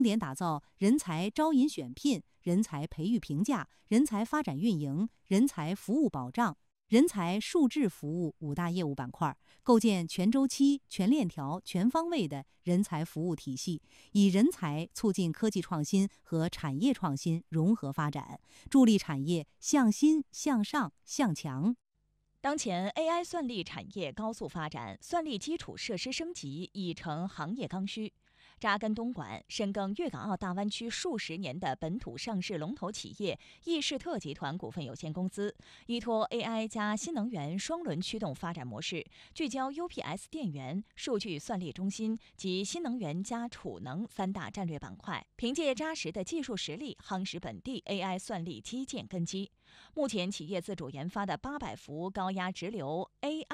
重点打造人才招引选聘、人才培育评价、人才发展运营、人才服务保障、人才数质服务5大业务板块，构建全周期、全链条、全方位的人才服务体系，以人才促进科技创新和产业创新融合发展，助力产业向新、向上、向强。 当前 AI 算力产业高速发展，算力基础设施升级已成行业刚需。扎根东莞、深耕粤港澳大湾区数十年的本土上市龙头企业易仕特集团股份有限公司，依托 AI 加新能源双轮驱动发展模式，聚焦 UPS 电源、数据算力中心及新能源加储能3大战略板块，凭借扎实的技术实力，夯实本地 AI 算力基建根基。目前，企业自主研发的800伏高压直流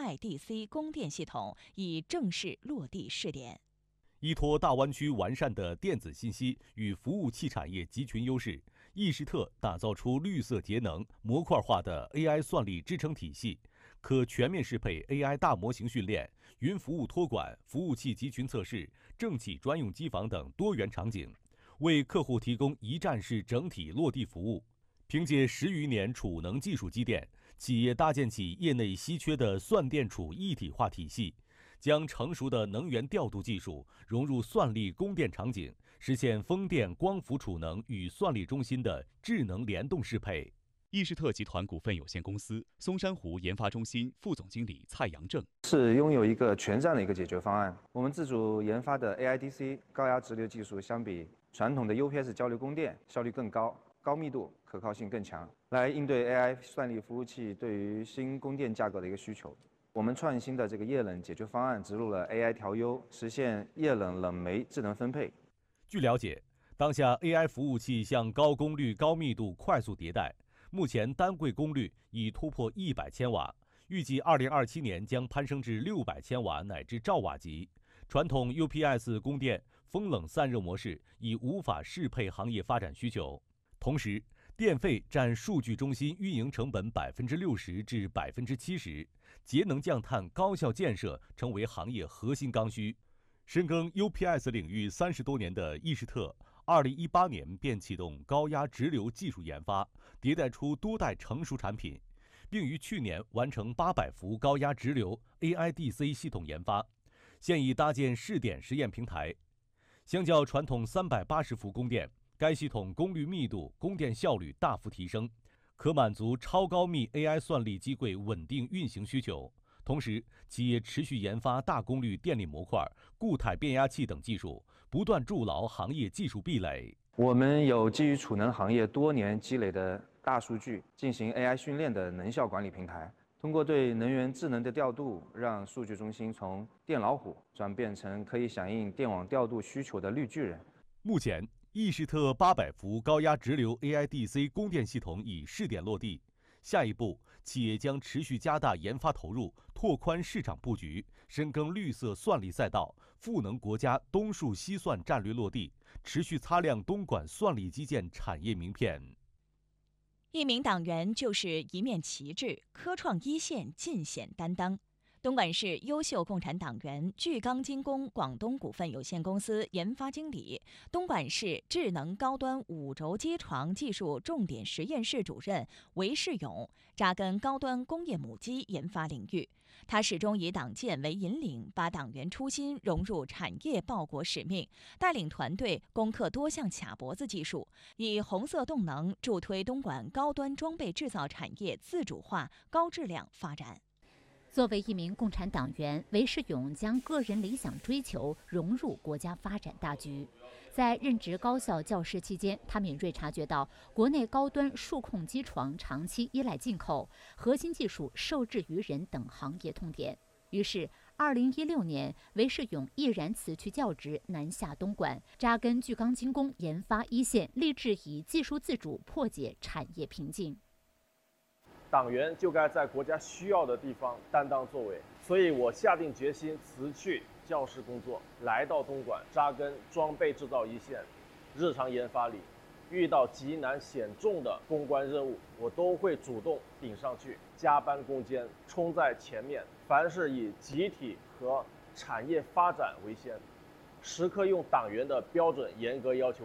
AIDC 供电系统已正式落地试点。 依托大湾区完善的电子信息与服务器产业集群优势，易仕特打造出绿色节能、模块化的 AI 算力支撑体系，可全面适配 AI 大模型训练、云服务托管、服务器集群测试、政企专用机房等多元场景，为客户提供一站式整体落地服务。凭借10余年储能技术积淀，企业搭建起业内稀缺的算电储一体化体系，将成熟的能源调度技术融入算力供电场景，实现风电、光伏储能与算力中心的智能联动适配。 易仕特集团股份有限公司松山湖研发中心副总经理蔡阳正是拥有一个全站的一个解决方案。我们自主研发的 AIDC 高压直流技术，相比传统的 UPS 交流供电效率更高，高密度、可靠性更强，来应对 AI 算力服务器对于新供电价格的一个需求。我们创新的这个液冷解决方案植入了 AI 调优，实现液冷冷媒智能分配。 据了解，当下 AI 服务器向高功率、高密度快速迭代，目前单柜功率已突破100千瓦，预计2027年将攀升至600千瓦乃至兆瓦级。传统 UPS 供电风冷散热模式已无法适配行业发展需求。同时，电费占数据中心运营成本60%至70%，节能降碳、高效建设成为行业核心刚需。深耕 UPS 领域30多年的易仕特，2018年便启动高压直流技术研发，迭代出多代成熟产品，并于去年完成800伏高压直流 AIDC 系统研发，现已搭建试点实验平台。相较传统380伏供电，该系统功率密度、供电效率大幅提升，可满足超高密 AI 算力机柜稳定运行需求。同时，企业持续研发大功率电力模块、固态变压器等技术，不断筑牢行业技术壁垒。 我们有基于储能行业多年积累的大数据，进行 AI 训练的能效管理平台。通过对能源智能的调度，让数据中心从电老虎转变成可以响应电网调度需求的绿巨人。 目前，易仕特800伏高压直流 AIDC 供电系统已试点落地。下一步，企业将持续加大研发投入，拓宽市场布局，深耕绿色算力赛道，赋能国家东数西算战略落地，持续擦亮东莞算力基建产业名片。 一名党员就是一面旗帜，科创一线尽显担当。东莞市优秀共产党员、聚钢精工广东股份有限公司研发经理，东莞市智能高端5轴机床技术重点实验室主任韦世勇，扎根高端工业母机研发领域。他始终以党建为引领，把党员初心融入产业报国使命，带领团队攻克多项卡脖子技术，以红色动能助推东莞高端装备制造产业自主化、高质量发展。 作为一名共产党员，韦世勇将个人理想追求融入国家发展大局。在任职高校教师期间，他敏锐察觉到国内高端数控机床长期依赖进口，核心技术受制于人等行业痛点。于是，2016年，韦世勇毅然辞去教职，南下东莞，扎根聚钢精工研发一线，立志以技术自主破解产业瓶颈。 党员就该在国家需要的地方担当作为，所以我下定决心辞去教师工作，来到东莞扎根装备制造一线。日常研发里，遇到极难险重的攻关任务，我都会主动顶上去，加班攻坚，冲在前面。凡是以集体和产业发展为先， 时刻用党员的标准严格要求